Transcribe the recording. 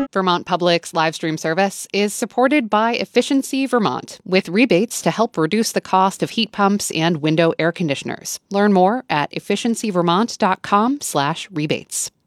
Vermont Public's live stream service is supported by Efficiency Vermont, with rebates to help reduce the cost of heat pumps and window air conditioners. Learn more at efficiencyvermont.com/rebates.